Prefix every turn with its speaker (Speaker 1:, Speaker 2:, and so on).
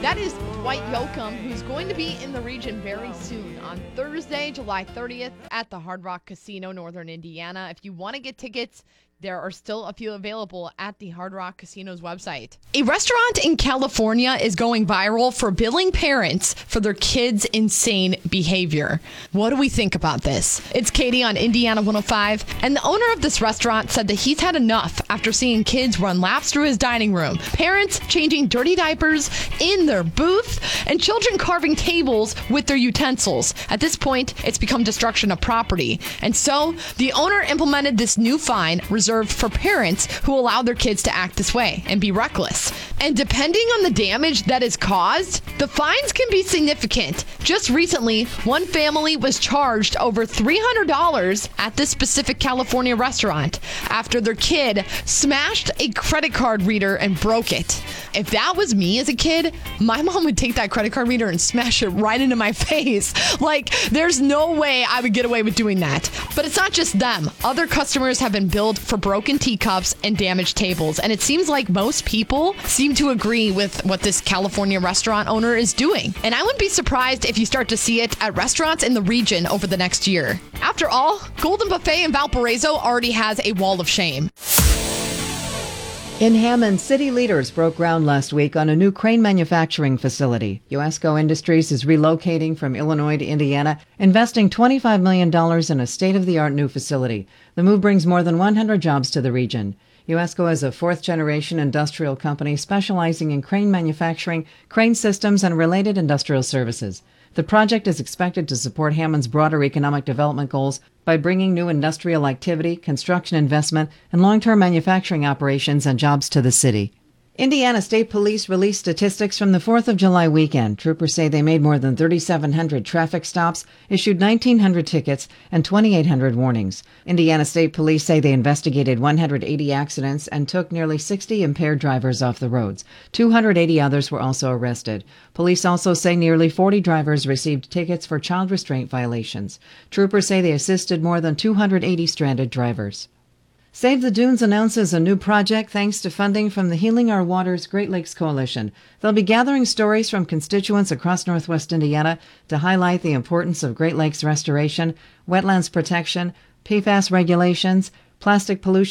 Speaker 1: That is Dwight Yoakam, who's going to be in the region very soon on Thursday, July 30th at the Hard Rock Casino, Northern Indiana. If you want to get tickets, there are still a few available at the Hard Rock Casino's website. A restaurant in California is going viral for billing parents for their kids' insane behavior. What do we think about this? It's Katie on Indiana 105, and the owner of this restaurant said that he's had enough after seeing kids run laps through his dining room, parents changing dirty diapers in their booth, and children carving tables with their utensils. At this point, it's become destruction of property. And so, the owner implemented this new fine reserved for parents who allow their kids to act this way and be reckless. And depending on the damage that is caused, the fines can be significant. Just recently, one family was charged over $300 at this specific California restaurant after their kid smashed a credit card reader and broke it. If that was me as a kid, my mom would take that credit card reader and smash it right into my face. Like, there's no way I would get away with doing that. But it's not just them. Other customers have been billed for broken teacups and damaged tables. And it seems like most people seem to agree with what this California restaurant owner is doing. And I wouldn't be surprised if you start to see it at restaurants in the region over the next year. After all, Golden Buffet in Valparaiso already has a wall of shame.
Speaker 2: In Hammond, city leaders broke ground last week on a new crane manufacturing facility. USCO Industries is relocating from Illinois to Indiana, investing $25 million in a state-of-the-art new facility. The move brings more than 100 jobs to the region. USCO is a fourth-generation industrial company specializing in crane manufacturing, crane systems, and related industrial services. The project is expected to support Hammond's broader economic development goals by bringing new industrial activity, construction investment, and long-term manufacturing operations and jobs to the city. Indiana State Police released statistics from the 4th of July weekend. Troopers say they made more than 3,700 traffic stops, issued 1,900 tickets, and 2,800 warnings. Indiana State Police say they investigated 180 accidents and took nearly 60 impaired drivers off the roads. 280 others were also arrested. Police also say nearly 40 drivers received tickets for child restraint violations. Troopers say they assisted more than 280 stranded drivers. Save the Dunes announces a new project thanks to funding from the Healing Our Waters Great Lakes Coalition. They'll be gathering stories from constituents across Northwest Indiana to highlight the importance of Great Lakes restoration, wetlands protection, PFAS regulations, plastic pollution,